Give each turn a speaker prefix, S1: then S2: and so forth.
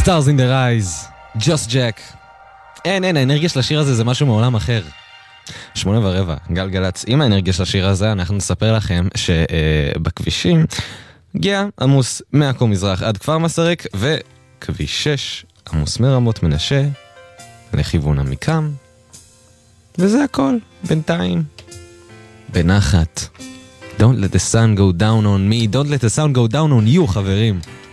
S1: Stars in the Rise, Just Jack. אין, האנרגיה של השיר הזה זה משהו מעולם אחר. 8:15, גלגלצ. עם האנרגיה של השיר הזה אנחנו נספר לכם שבכבישים הגיע עמוס מעכו מזרח עד כפר מסריק, וכביש 6 עמוס מרמות מנשה לכיוון עמיקם. וזה הכל, בינתיים. בנחת. Don't let the sun go down on me, don't let the sun go down on you, חברים.